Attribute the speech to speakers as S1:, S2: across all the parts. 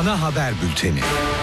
S1: Ana haber bülteni.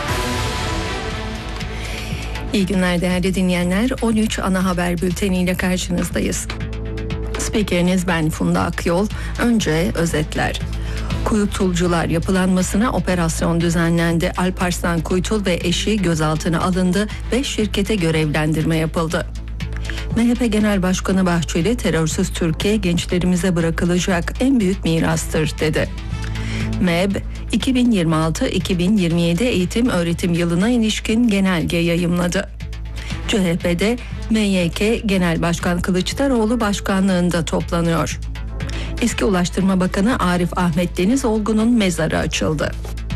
S2: İyi günler değerli dinleyenler. 13 ana haber bülteniyle karşınızdayız. Spikeriniz ben Funda Akyol. Önce özetler. Kuyutulcular yapılanmasına operasyon düzenlendi. Alparslan Kuytul ve eşi gözaltına alındı. 5 şirkete görevlendirme yapıldı. MHP Genel Başkanı Bahçeli, terörsüz Türkiye gençlerimize bırakılacak en büyük mirastır dedi. MEB, 2026-2027 eğitim öğretim yılına ilişkin genelge yayımladı. CHP'de MYK Genel Başkan Kılıçdaroğlu başkanlığında toplanıyor. Eski Ulaştırma Bakanı Arif Ahmet Deniz Olgun'un mezarı açıldı.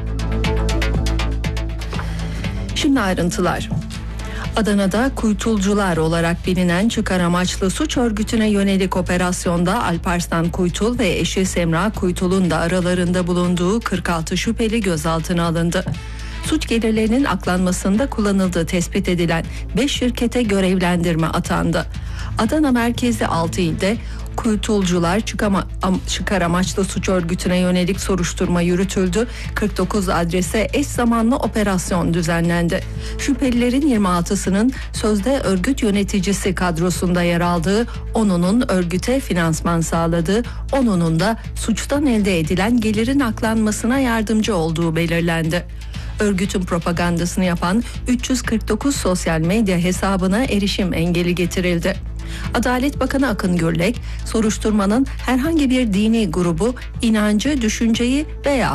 S2: Şimdi ayrıntılar. Adana'da kuytulcular olarak bilinen çıkar amaçlı suç örgütüne yönelik operasyonda Alparslan Kuytul ve eşi Semra Kuytul'un da aralarında bulunduğu 46 şüpheli gözaltına alındı. Suç gelirlerinin aklanmasında kullanıldığı tespit edilen 5 şirkete görevlendirme atandı. Adana merkezli 6 ilde kuytulcular çıkar amaçlı suç örgütüne yönelik soruşturma yürütüldü. 49 adrese eş zamanlı operasyon düzenlendi. Şüphelilerin 26'sının sözde örgüt yöneticisi kadrosunda yer aldığı, 10'unun örgüte finansman sağladığı, 10'unun da suçtan elde edilen gelirin aklanmasına yardımcı olduğu belirlendi. Örgütün propagandasını yapan 349 sosyal medya hesabına erişim engeli getirildi. Adalet Bakanı Akın Gürlek, soruşturmanın herhangi bir dini grubu, inancı, düşünceyi veya